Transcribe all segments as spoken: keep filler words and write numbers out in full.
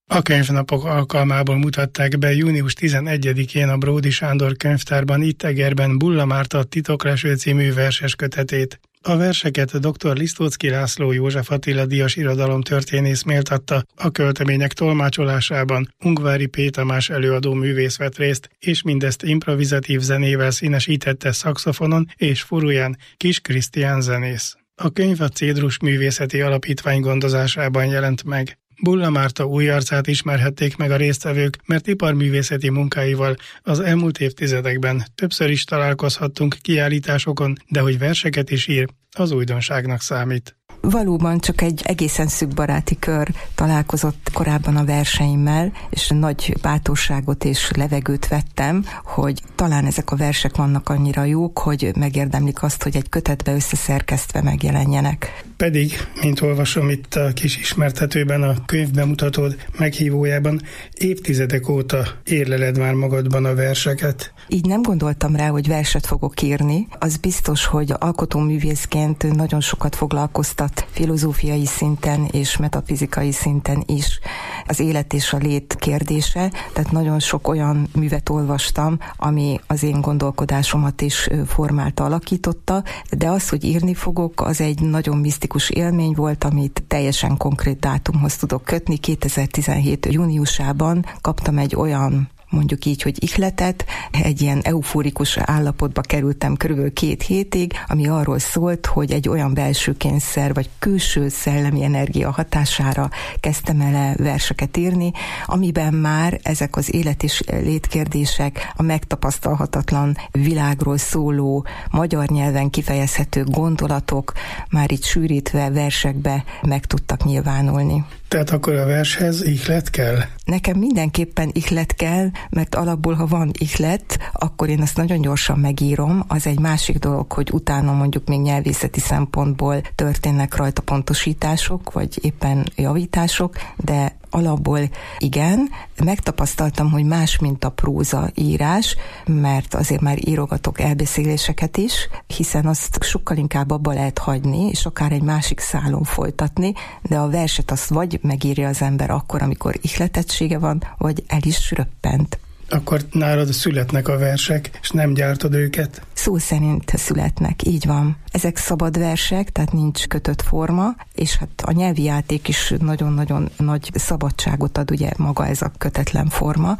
A könyvnapok alkalmából mutatták be június tizenegyedikén a Bródy Sándor könyvtárban itt Egerben Bulla Márta Titokleső című verses kötetét. A verseket dr. Lisztóczky László József Attila díjas irodalomtörténész méltatta, a költemények tolmácsolásában Ungvári P. Tamás előadó művész vett részt, és mindezt improvizatív zenével színesítette szaxofonon és furuján Kis Krisztián zenész. A könyv a Cédrus Művészeti Alapítvány gondozásában jelent meg. Bulla Márta új arcát ismerhették meg a résztvevők, mert iparművészeti munkáival az elmúlt évtizedekben többször is találkozhattunk kiállításokon, de hogy verseket is ír, az újdonságnak számít. Valóban csak egy egészen szűk baráti kör találkozott korábban a verseimmel, és nagy bátorságot és levegőt vettem, hogy talán ezek a versek vannak annyira jók, hogy megérdemlik azt, hogy egy kötetbe összeszerkesztve megjelenjenek. Pedig, mint olvasom itt a kis ismertetőben, a könyvbemutatód meghívójában, évtizedek óta érleled már magadban a verseket. Így nem gondoltam rá, hogy verset fogok írni. Az biztos, hogy alkotóművészként nagyon sokat foglalkoztat filozófiai szinten és metafizikai szinten is az élet és a lét kérdése, tehát nagyon sok olyan művet olvastam, ami az én gondolkodásomat is formálta, alakította, de az, hogy írni fogok, az egy nagyon misztikus élmény volt, amit teljesen konkrét dátumhoz tudok kötni. kétezer-tizenhét júniusában kaptam egy olyan, mondjuk így, hogy ihletet, egy ilyen eufórikus állapotba kerültem körülbelül két hétig, ami arról szólt, hogy egy olyan belső kényszer, vagy külső szellemi energia hatására kezdtem el verseket írni, amiben már ezek az élet és létkérdések, a megtapasztalhatatlan világról szóló, magyar nyelven kifejezhető gondolatok már itt sűrítve versekbe meg tudtak nyilvánulni. Tehát akkor a vershez ihlet kell? Nekem mindenképpen ihlet kell, mert alapból, ha van ihlet, akkor én azt nagyon gyorsan megírom. Az egy másik dolog, hogy utána mondjuk még nyelvészeti szempontból történnek rajta pontosítások, vagy éppen javítások, de alapból igen, megtapasztaltam, hogy más, mint a próza írás, mert azért már írogatok elbeszéléseket is, hiszen azt sokkal inkább abba lehet hagyni, és akár egy másik szálon folytatni, de a verset azt vagy megírja az ember akkor, amikor ihletettsége van, vagy el is röppent. Akkor nálad születnek a versek, és nem gyártod őket? Szó szerint születnek, így van. Ezek szabad versek, tehát nincs kötött forma, és hát a nyelvi játék is nagyon-nagyon nagy szabadságot ad ugye maga ez a kötetlen forma,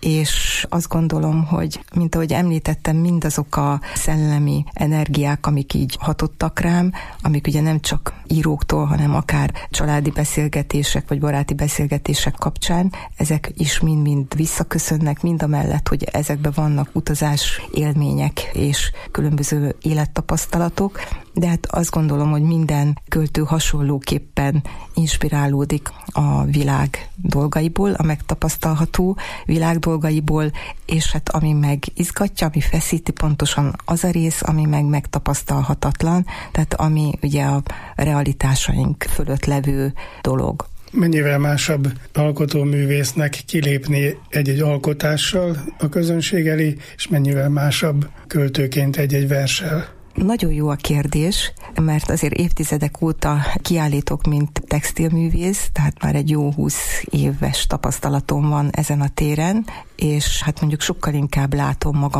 és azt gondolom, hogy mint ahogy említettem, mindazok a szellemi energiák, amik így hatottak rám, amik ugye nem csak íróktól, hanem akár családi beszélgetések, vagy baráti beszélgetések kapcsán, ezek is mind-mind visszaköszönnek, mind a mellett, hogy ezekben vannak utazás élmények és különböző élettapasztalatok, de hát azt gondolom, hogy minden költő hasonlóképpen inspirálódik a világ dolgaiból, a megtapasztalható világ dolgaiból, és hát ami meg izgatja, ami feszíti, pontosan az a rész, ami meg megtapasztalhatatlan, tehát ami ugye a realitásaink fölött levő dolog. Mennyivel másabb alkotóművésznek kilépni egy-egy alkotással a közönség elé, és mennyivel másabb költőként egy-egy verssel? Nagyon jó a kérdés, mert azért évtizedek óta kiállítok, mint textilművész, tehát már egy jó húsz éves tapasztalatom van ezen a téren, és hát mondjuk sokkal inkább látom magam